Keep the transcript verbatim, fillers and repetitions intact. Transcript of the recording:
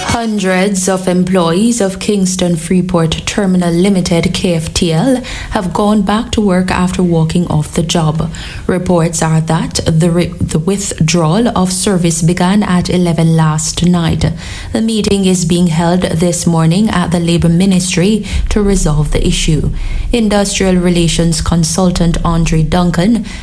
Hundreds of employees of Kingston Freeport Terminal Limited K F T L have gone back to work after walking off the job. Reports are that the, re- the withdrawal of service began at eleven last night. The meeting is being held this morning at the Labour Ministry to resolve the issue. Industrial Relations Consultant Andre Duncan